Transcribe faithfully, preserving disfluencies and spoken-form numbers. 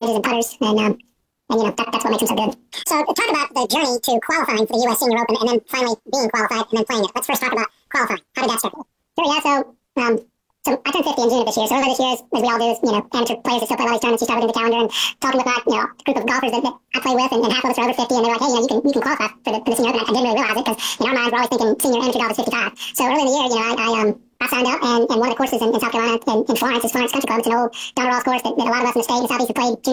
ranges and putters, and um, and you know that, that's what makes him so good. So talk about the journey to qualifying for the U S Senior Open, and then finally being qualified and then playing it. Let's first talk about qualifying. How did that start? Sure, yeah. So um, so I turned fifty in June of this year. So earlier this year, as we all do, you know, amateur players that still play all these tournaments, you start looking at the calendar and talking with my, you know, group of golfers that, that I play with, and, and half of us are over fifty, and they're like, hey, you know, you can you can qualify for the, for the Senior Open. I, I didn't really realize it because in our minds we're always thinking senior amateur golf is fifty-five. So earlier in the year, you know, I, I um I signed up, and, and one of the courses in, in South Carolina, in, in Florence, is Florence Country Club. It's an old Don Ross course that, that a lot of us in the state and the Southeast have played